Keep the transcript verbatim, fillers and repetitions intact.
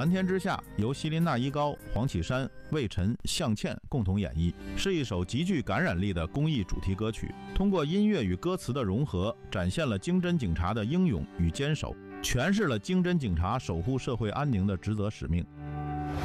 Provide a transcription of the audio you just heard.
蓝天之下》由希林娜·依高、黄绮珊、魏晨、向倩共同演绎，是一首极具感染力的公益主题歌曲。通过音乐与歌词的融合，展现了经侦警察的英勇与坚守，诠释了经侦警察守护社会安宁的职责使命。